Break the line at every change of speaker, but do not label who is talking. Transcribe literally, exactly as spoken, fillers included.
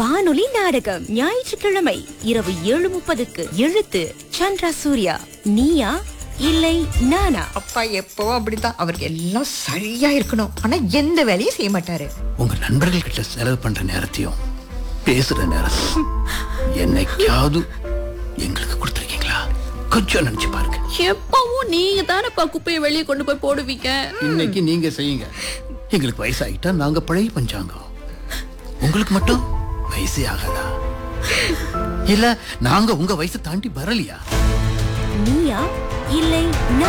வானொலி நாடகம் ஞாயிற்றுக்கிழமை இரவு ஏழு முப்பதுக்கு. எழுத்து சந்திரா சூர்யா. நீயா இல்லை நானா?
அப்பா எப்பவும் அப்படித்தான். அவருக்கு எல்லாம் சரியா இருக்கணும், ஆனா எந்த வேலையும் செய்ய மாட்டாரு.
உங்க நண்பர்கள் கிட்ட செலவு பண்ற நேரத்தையும் பேசுற நேரத்தையும் என்னைக்காவது எங்களுக்கு கொடுத்துருக்கீங்களா? கொஞ்சம் நினைச்சு பாருங்க.
எப்பவும் நீங்க தானப்பா குப்பையை வெளியே கொண்டு போய் போடுவீங்க.
இன்னைக்கு நீங்க செய்யுங்க. எங்களுக்கு வயசாகிட்டா நாங்க பழைய பஞ்சாங்கம். உங்களுக்கு மட்டும் வயசே ஆகாதா? இல்ல நாங்க உங்க வயசை தாண்டி வரலையா?
நீயா இல்லை நானா?